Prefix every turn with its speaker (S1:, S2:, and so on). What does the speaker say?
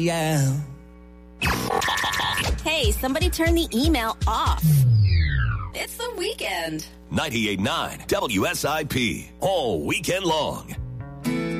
S1: am.
S2: Hey, somebody turn the email off. It's the weekend.
S3: 98.9 WSIP. All weekend long.